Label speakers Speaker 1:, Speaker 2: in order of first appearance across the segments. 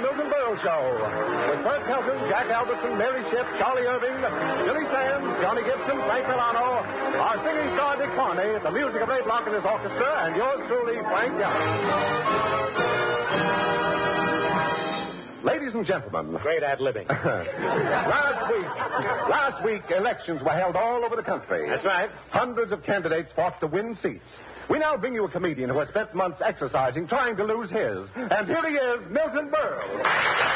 Speaker 1: Milton Berle Show. With Bert Helton, Jack Albertson, Mary Shipp, Charlie Irving, Billy Sands, Johnny Gibson, Frank Milano, our singing star Dick Farney, the music of Ray Block and his orchestra, and yours truly, Frank Gallup. Ladies and gentlemen.
Speaker 2: Great ad-libbing.
Speaker 1: Last week, elections were held all over the country.
Speaker 2: That's right.
Speaker 1: Hundreds of candidates fought to win seats. We now bring you a comedian who has spent months exercising, trying to lose his. And here he is, Milton Berle.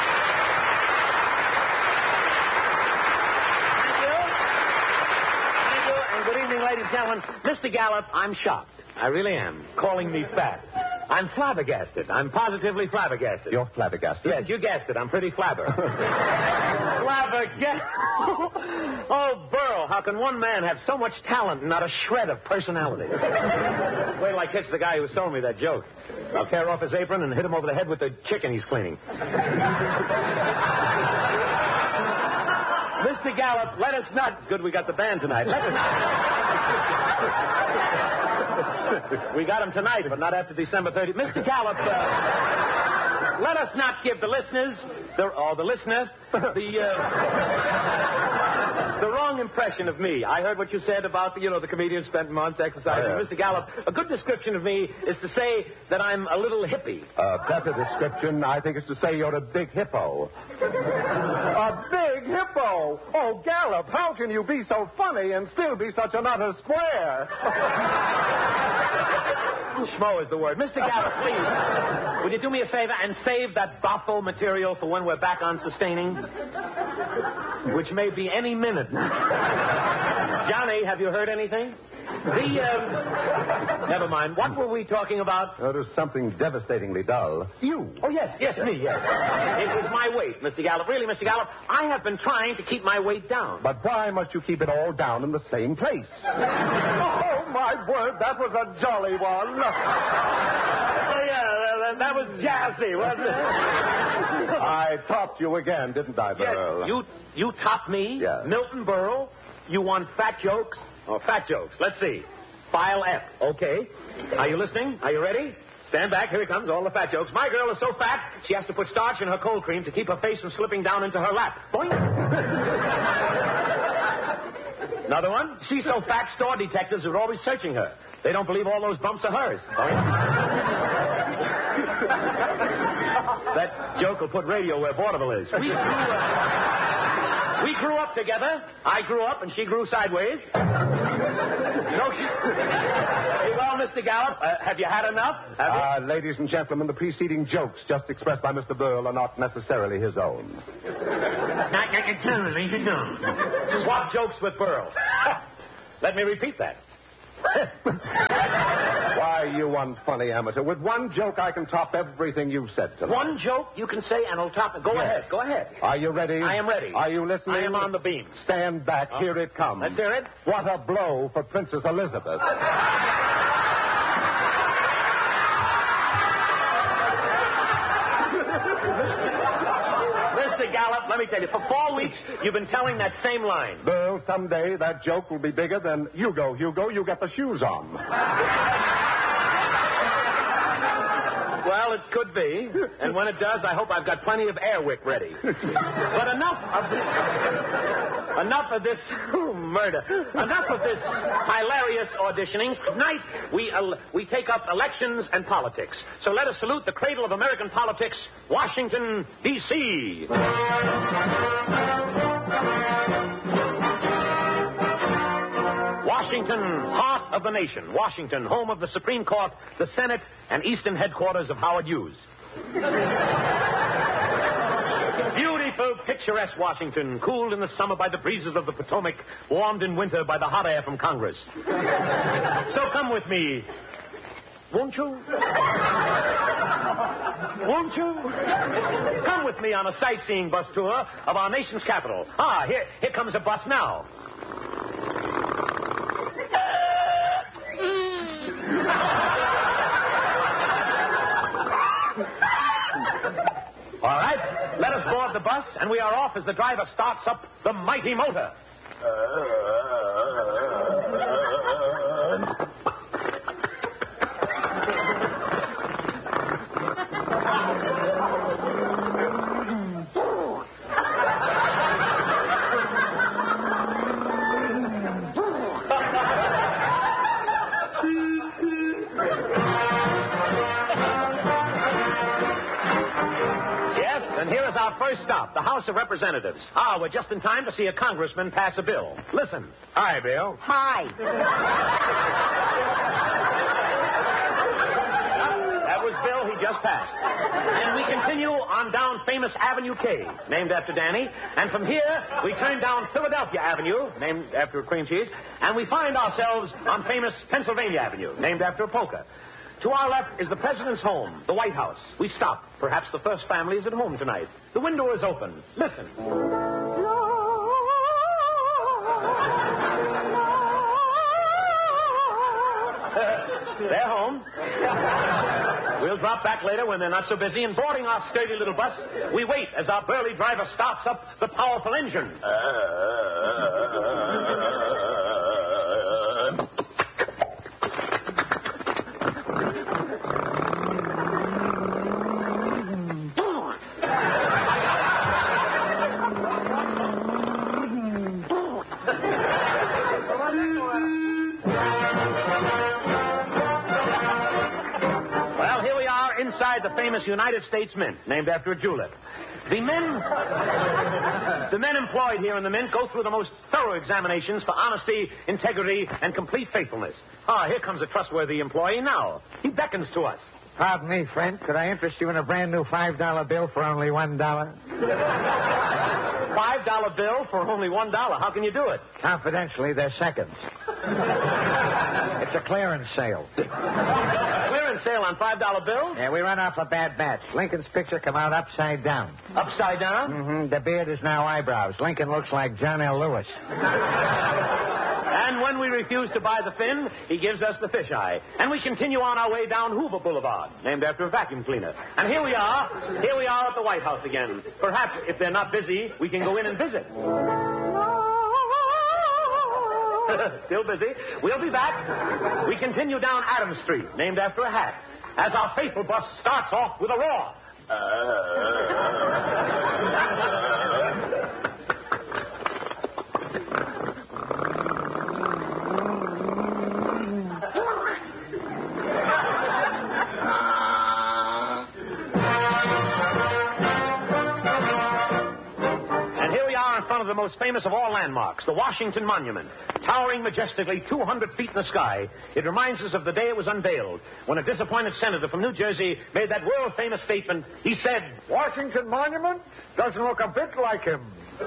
Speaker 2: Thank you, and good evening, ladies and gentlemen. Mr. Gallup, I'm shocked. I really am. Calling me fat. I'm flabbergasted. I'm positively flabbergasted.
Speaker 1: You're flabbergasted?
Speaker 2: Yes, you guessed it. I'm pretty flabber. Flabbergasted. Oh, Burl, how can one man have so much talent and not a shred of personality? Wait till I catch the guy who sold me that joke. I'll tear off his apron and hit him over the head with the chicken he's cleaning. Mr. Gallup, let us not... Good, we got the band tonight. Let us... We got him tonight, but not after December 30th. Mr. Gallup, let us not give the listeners, the wrong impression of me. I heard what you said about, the comedian spent months exercising.
Speaker 1: Yes.
Speaker 2: Mr. Gallup, a good description of me is to say that I'm a little hippie.
Speaker 1: A better description, I think, is to say you're a big hippo. A big hippo? Oh, Gallup, how can you be so funny and still be such an utter square?
Speaker 2: Schmo is the word. Mr. Gallup, please, would you do me a favor and save that boffo material for when we're back on sustaining? Which may be any minute. Johnny, have you heard anything? Never mind. What were we talking about?
Speaker 1: There's something devastatingly dull. You.
Speaker 2: Oh, yes, me, yes. It was my weight, Mr. Gallup. Really, Mr. Gallup, I have been trying to keep my weight down.
Speaker 1: But why must you keep it all down in the same place? Oh, my word, that was a jolly one.
Speaker 2: Oh, yeah, that was jazzy, wasn't it?
Speaker 1: I topped you again, didn't I, Berle?
Speaker 2: Yes, you topped me,
Speaker 1: yes.
Speaker 2: Milton Berle. You want fat jokes? Oh, fat jokes. Let's see. File F. Okay. Are you listening? Are you ready? Stand back. Here it comes. All the fat jokes. My girl is so fat, she has to put starch in her cold cream to keep her face from slipping down into her lap. Boing. Another one. She's so fat, store detectives are always searching her. They don't believe all those bumps are hers. Boing. That joke will put radio where vaudeville is. We grew up together. I grew up and she grew sideways. Well, Mr. Gallup, have you had enough?
Speaker 1: Ladies and gentlemen, the preceding jokes just expressed by Mr. Berle are not necessarily his own.
Speaker 2: Not necessarily his own. Swap jokes with Berle. Let me repeat that.
Speaker 1: Why, you unfunny amateur. With one joke, I can top everything you've said tonight.
Speaker 2: One joke you can say, and I'll top it. Go ahead.
Speaker 1: Are you ready?
Speaker 2: I am ready.
Speaker 1: Are you listening?
Speaker 2: I am on the beam.
Speaker 1: Stand back. Here it comes.
Speaker 2: Let's hear it.
Speaker 1: What a blow for Princess Elizabeth.
Speaker 2: Mr. Gallup, let me tell you, for 4 weeks, you've been telling that same line.
Speaker 1: Well, someday that joke will be bigger than Hugo, you get the shoes on.
Speaker 2: Well, it could be. And when it does, I hope I've got plenty of Airwick ready. But enough of this murder. Enough of this hilarious auditioning. Tonight, we take up elections and politics. So let us salute the cradle of American politics, Washington, D.C. Washington, heart of the nation. Washington, home of the Supreme Court, the Senate, and eastern headquarters of Howard Hughes. Beautiful, picturesque Washington, cooled in the summer by the breezes of the Potomac, warmed in winter by the hot air from Congress. So come with me. Won't you? Won't you? Come with me on a sightseeing bus tour of our nation's capital. Here comes a bus now. All right, let us board the bus, and we are off as the driver starts up the mighty motor. our first stop, the House of Representatives. We're just in time to see a congressman pass a bill. Listen.
Speaker 3: Hi, Bill.
Speaker 4: Hi.
Speaker 2: That was Bill. He just passed. And we continue on down famous Avenue K, named after Danny. And from here, we turn down Philadelphia Avenue, named after a cream cheese. And we find ourselves on famous Pennsylvania Avenue, named after a polka. To our left is the president's home, the White House. We stop. Perhaps the first family is at home tonight. The window is open. Listen. They're home. We'll drop back later when they're not so busy. And boarding our sturdy little bus, we wait as our burly driver starts up the powerful engine. Inside the famous United States Mint, named after a julep. The men employed here in the Mint go through the most thorough examinations for honesty, integrity, and complete faithfulness. Here comes a trustworthy employee now. He beckons to us.
Speaker 3: Pardon me, friend. Could I interest you in a brand new $5 bill for only $1?
Speaker 2: $5 bill for only $1. How can you do it?
Speaker 3: Confidentially, they're seconds. It's a clearance sale.
Speaker 2: Clearance sale on $5 bills?
Speaker 3: Yeah, we run off a bad batch. Lincoln's picture come out upside down.
Speaker 2: Upside down?
Speaker 3: Mm-hmm. The beard is now eyebrows. Lincoln looks like John L. Lewis.
Speaker 2: And when we refuse to buy the fin, he gives us the fisheye. And we continue on our way down Hoover Boulevard, named after a vacuum cleaner. And here we are at the White House again. Perhaps, if they're not busy, we can go in and visit. Still busy. We'll be back. We continue down Adams Street, named after a hat, as our faithful bus starts off with a roar. The most famous of all landmarks, the Washington Monument, towering majestically 200 feet in the sky. It reminds us of the day it was unveiled, when a disappointed senator from New Jersey made that world-famous statement. He said,
Speaker 3: "Washington Monument doesn't look a bit like him."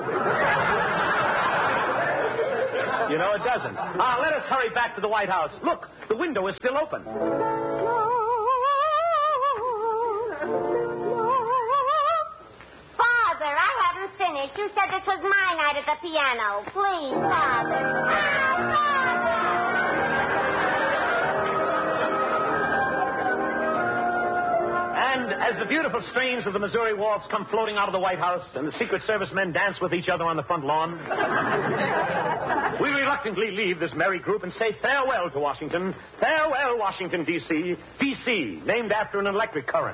Speaker 2: You know, it doesn't. Let us hurry back to the White House. Look, the window is still open.
Speaker 4: Finished. You said this was my night at the piano. Please, Father.
Speaker 2: And as the beautiful strains of the Missouri Waltz come floating out of the White House and the Secret Service men dance with each other on the front lawn, we reluctantly leave this merry group and say farewell to Washington. Farewell, Washington, D.C. D.C., named after an electric current.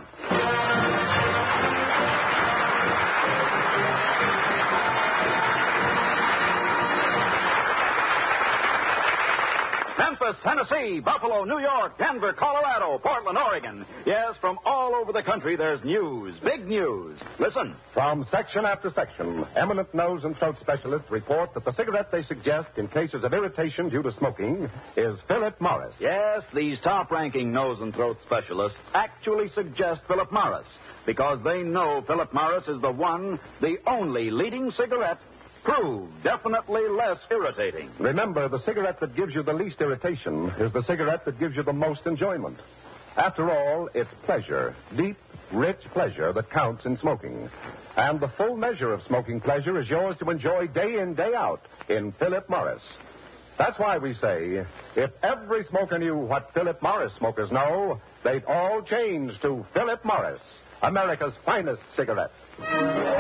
Speaker 5: Memphis, Tennessee, Buffalo, New York, Denver, Colorado, Portland, Oregon. Yes, from all over the country, there's news, big news. Listen.
Speaker 1: From section after section, eminent nose and throat specialists report that the cigarette they suggest in cases of irritation due to smoking is Philip Morris.
Speaker 5: Yes, these top-ranking nose and throat specialists actually suggest Philip Morris because they know Philip Morris is the one, the only leading cigarette proved definitely less irritating.
Speaker 1: Remember, the cigarette that gives you the least irritation is the cigarette that gives you the most enjoyment. After all, it's pleasure, deep, rich pleasure that counts in smoking. And the full measure of smoking pleasure is yours to enjoy day in, day out in Philip Morris. That's why we say, if every smoker knew what Philip Morris smokers know, they'd all change to Philip Morris, America's finest cigarette.